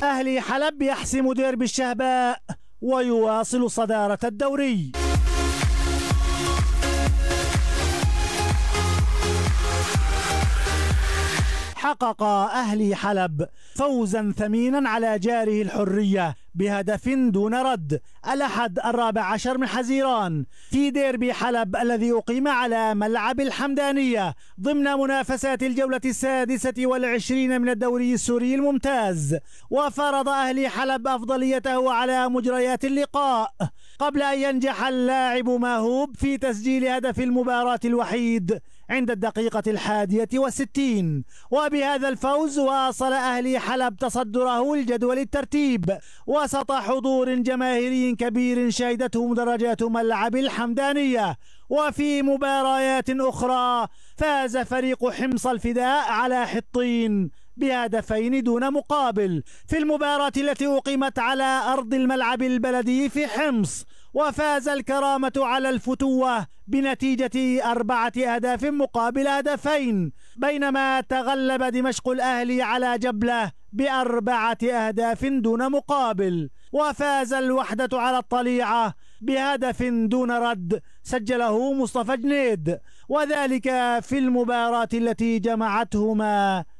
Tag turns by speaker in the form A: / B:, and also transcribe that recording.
A: أهلي حلب يحسم ديربي الشهباء ويواصل صدارة الدوري. حقق أهلي حلب فوزا ثمينا على جاره الحرية بهدف دون رد الأحد 14 من حزيران في ديربي حلب الذي أقيم على ملعب الحمدانية ضمن منافسات الجولة 26 من الدوري السوري الممتاز. وفرض أهلي حلب أفضليته على مجريات اللقاء قبل أن ينجح اللاعب ماهوب في تسجيل هدف المباراة الوحيد عند الدقيقة 61. وبهذا الفوز واصل أهلي حلب تصدره الجدول الترتيب وسط حضور جماهيري كبير شهدته مدرجات ملعب الحمدانية. وفي مباريات أخرى فاز فريق حمص الفداء على حطين بهدفين دون مقابل في المباراة التي أقيمت على أرض الملعب البلدي في حمص، وفاز الكرامة على الفتوة بنتيجة 4 أهداف مقابل هدفين، بينما تغلب دمشق الأهلي على جبلة ب4 أهداف دون مقابل. وفاز الوحدة على الطليعة بهدف دون رد سجله مصطفى جنيد، وذلك في المباراة التي جمعتهما